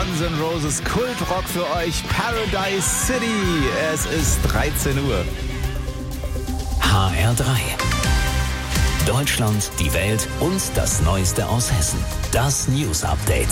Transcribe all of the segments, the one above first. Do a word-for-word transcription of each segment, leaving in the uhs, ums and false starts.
Guns N' Roses Kultrock für euch, Paradise City. Es ist dreizehn Uhr. H R drei. Deutschland, die Welt und das Neueste aus Hessen. Das News Update.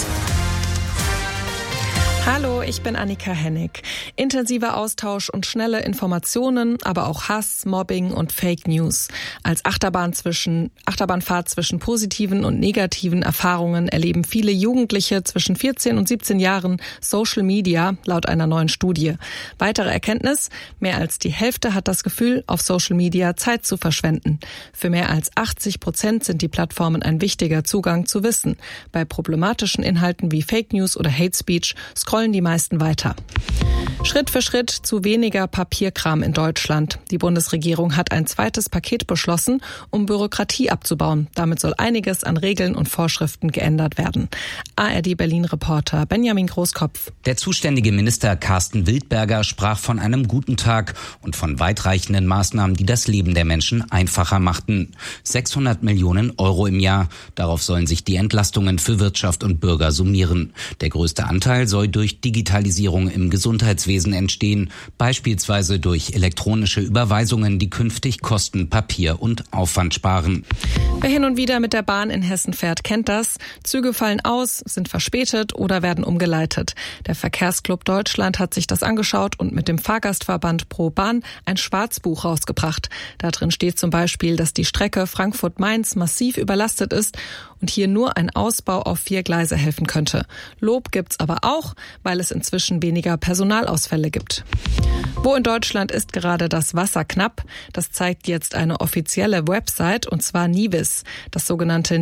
Hallo, ich bin Annika Hennig. Intensiver Austausch und schnelle Informationen, aber auch Hass, Mobbing und Fake News. Als Achterbahn zwischen, Achterbahnfahrt zwischen positiven und negativen Erfahrungen erleben viele Jugendliche zwischen vierzehn und siebzehn Jahren Social Media, laut einer neuen Studie. Weitere Erkenntnis: Mehr als die Hälfte hat das Gefühl, auf Social Media Zeit zu verschwenden. Für mehr als achtzig Prozent sind die Plattformen ein wichtiger Zugang zu Wissen. Bei problematischen Inhalten wie Fake News oder Hate Speech scrollen die meisten weiter. Schritt für Schritt zu weniger Papierkram in Deutschland. Die Bundesregierung hat ein zweites Paket beschlossen, um Bürokratie abzubauen. Damit soll einiges an Regeln und Vorschriften geändert werden. A R D Berlin-Reporter Benjamin Großkopf. Der zuständige Minister Carsten Wildberger sprach von einem guten Tag und von weitreichenden Maßnahmen, die das Leben der Menschen einfacher machten. sechshundert Millionen Euro im Jahr. Darauf sollen sich die Entlastungen für Wirtschaft und Bürger summieren. Der größte Anteil soll durch Digitalisierung im Gesundheitswesen entstehen, beispielsweise durch elektronische Überweisungen, die künftig Kosten, Papier und Aufwand sparen. Wer hin und wieder mit der Bahn in Hessen fährt, kennt das. Züge fallen aus, sind verspätet oder werden umgeleitet. Der Verkehrsclub Deutschland hat sich das angeschaut und mit dem Fahrgastverband Pro Bahn ein Schwarzbuch rausgebracht. Da drin steht zum Beispiel, dass die Strecke Frankfurt-Mainz massiv überlastet ist und hier nur ein Ausbau auf vier Gleise helfen könnte. Lob gibt's aber auch, weil es inzwischen weniger Personalausfälle gibt. Wo in Deutschland ist gerade das Wasser knapp? Das zeigt jetzt eine offizielle Website, und zwar Nivis. Das sogenannte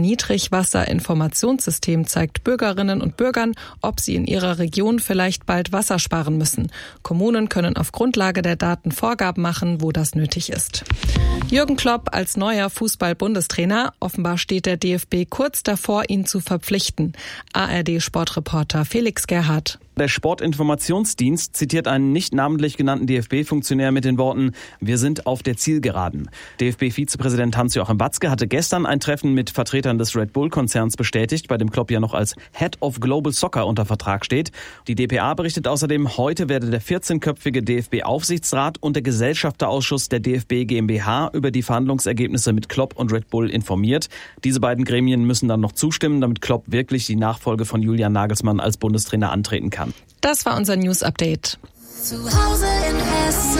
Niedrigwasserinformationssystem zeigt Bürgerinnen und Bürgern, ob sie in ihrer Region vielleicht bald Wasser sparen müssen. Kommunen können auf Grundlage der Daten Vorgaben machen, wo das nötig ist. Jürgen Klopp als neuer Fußball-Bundestrainer. Offenbar steht der D F B kurz davor, ihn zu verpflichten. A R D-Sportreporter Felix Gerhardt. Der Sportinformationsdienst zitiert einen nicht namentlich genannten D F B-Funktionär mit den Worten: Wir sind auf der Zielgeraden. D F B-Vizepräsident Hans-Joachim Watzke hatte gestern ein Treffen mit Vertretern des Red Bull-Konzerns bestätigt, bei dem Klopp ja noch als Head of Global Soccer unter Vertrag steht. Die D P A berichtet außerdem, heute werde der vierzehnköpfige D F B-Aufsichtsrat und der Gesellschafterausschuss der D F B GmbH über die Verhandlungsergebnisse mit Klopp und Red Bull informiert. Diese beiden Gremien müssen dann noch zustimmen, damit Klopp wirklich die Nachfolge von Julian Nagelsmann als Bundestrainer antreten kann. Das war unser News Update. Zu Hause in Hessen.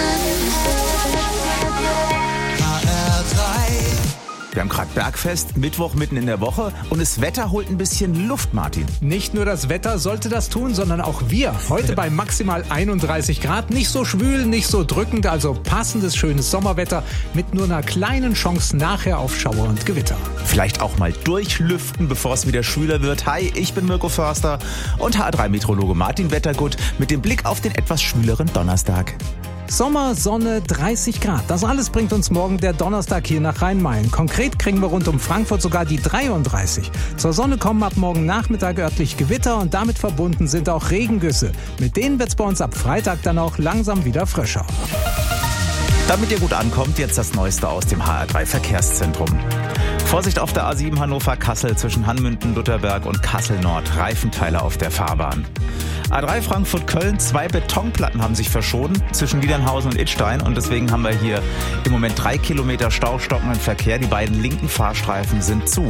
H R drei. Wir haben gerade Bergfest, Mittwoch mitten in der Woche und das Wetter holt ein bisschen Luft, Martin. Nicht nur das Wetter sollte das tun, sondern auch wir. Heute bei maximal einunddreißig Grad. Nicht so schwül, nicht so drückend, also passendes, schönes Sommerwetter mit nur einer kleinen Chance nachher auf Schauer und Gewitter. Vielleicht auch mal durchlüften, bevor es wieder schwüler wird. Hi, ich bin Mirko Förster und H R drei-Meteorologe Martin Wettergut mit dem Blick auf den etwas schwüleren Donnerstag. Sommer, Sonne, dreißig Grad. Das alles bringt uns morgen der Donnerstag hier nach Rhein-Main. Konkret kriegen wir rund um Frankfurt sogar die dreiunddreißig. Zur Sonne kommen ab morgen Nachmittag örtlich Gewitter und damit verbunden sind auch Regengüsse. Mit denen wird's bei uns ab Freitag dann auch langsam wieder frischer. Damit ihr gut ankommt, jetzt das Neueste aus dem H R drei Verkehrszentrum. Vorsicht auf der A sieben Hannover-Kassel zwischen Hanmünden-Lutherberg und Kassel-Nord. Reifenteile auf der Fahrbahn. A drei Frankfurt-Köln, zwei Betonplatten haben sich verschoben zwischen Liedernhausen und Idstein und deswegen haben wir hier im Moment drei Kilometer staustockenden Verkehr. Die beiden linken Fahrstreifen sind zu.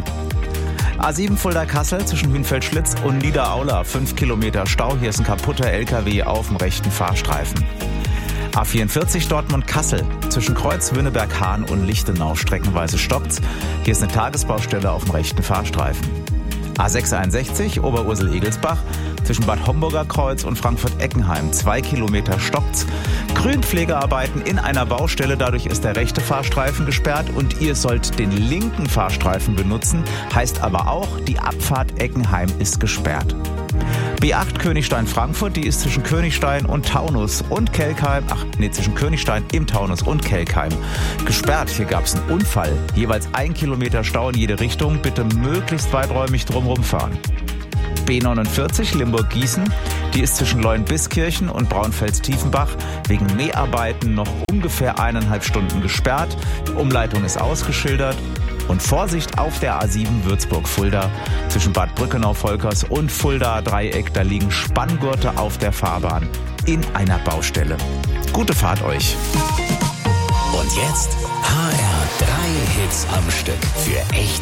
A sieben Fulda-Kassel zwischen Hünfeld-Schlitz und Niederaula, fünf Kilometer Stau. Hier ist ein kaputter L K W auf dem rechten Fahrstreifen. A vierundvierzig Dortmund-Kassel zwischen Kreuz, Wünneberg-Hahn und Lichtenau streckenweise stoppt's. Hier ist eine Tagesbaustelle auf dem rechten Fahrstreifen. A sechshunderteinundsechzig Oberursel-Egelsbach zwischen Bad Homburger Kreuz und Frankfurt-Eckenheim. Zwei Kilometer stopпт's. Grünpflegearbeiten in einer Baustelle, dadurch ist der rechte Fahrstreifen gesperrt und ihr sollt den linken Fahrstreifen benutzen. Heißt aber auch, die Abfahrt Eckenheim ist gesperrt. B acht Königstein-Frankfurt, die ist zwischen Königstein und Taunus und Kelkheim, ach nee, zwischen Königstein im Taunus und Kelkheim gesperrt. Hier gab es einen Unfall. Jeweils ein Kilometer Stau in jede Richtung. Bitte möglichst weiträumig drumherum fahren. B neunundvierzig Limburg-Gießen, die ist zwischen Leuenbiskirchen und Braunfels-Tiefenbach wegen Mäharbeiten noch ungefähr eineinhalb Stunden gesperrt. Die Umleitung ist ausgeschildert. Und Vorsicht auf der A sieben Würzburg-Fulda. Zwischen Bad Brückenau-Volkers und Fulda-Dreieck, da liegen Spanngurte auf der Fahrbahn in einer Baustelle. Gute Fahrt euch. Und jetzt H R drei Hits am Stück für echte